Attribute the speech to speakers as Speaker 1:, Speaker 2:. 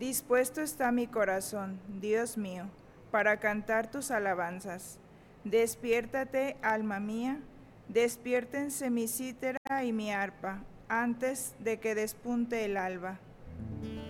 Speaker 1: Dispuesto está mi corazón, Dios mío, para cantar tus alabanzas. Despiértate, alma mía, despiértense mi cítara y mi arpa, antes de que despunte el alba.